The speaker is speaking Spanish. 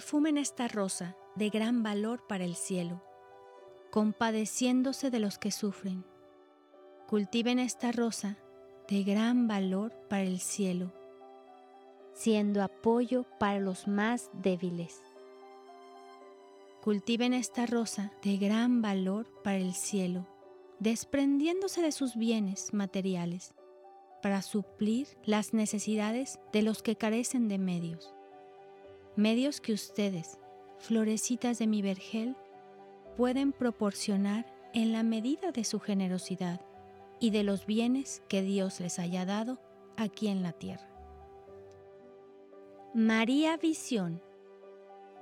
Perfumen esta rosa de gran valor para el cielo, compadeciéndose de los que sufren. Cultiven esta rosa de gran valor para el cielo, siendo apoyo para los más débiles. Cultiven esta rosa de gran valor para el cielo, desprendiéndose de sus bienes materiales para suplir las necesidades de los que carecen de medios. Medios que ustedes, florecitas de mi vergel, pueden proporcionar en la medida de su generosidad y de los bienes que Dios les haya dado aquí en la tierra. María Visión